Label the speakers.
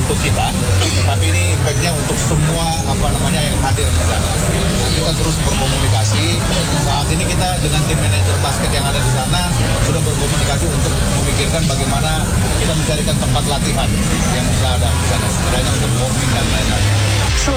Speaker 1: untuk kita, tapi ini impactnya untuk semua yang hadir di sana. Kita terus berkomunikasi. Saat ini kita dengan tim manajer basket yang ada di sana sudah berkomunikasi untuk memikirkan bagaimana kita mencarikan tempat latihan yang bisa ada di sana, setidaknya untuk warming dan lain-lain.